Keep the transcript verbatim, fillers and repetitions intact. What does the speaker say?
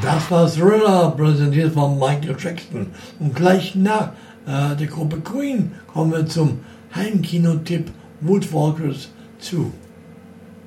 Das war Thriller, präsentiert von Michael Jackson. Und gleich nach äh, der Gruppe Queen kommen wir zum Heimkino-Tipp Woodwalkers zwei.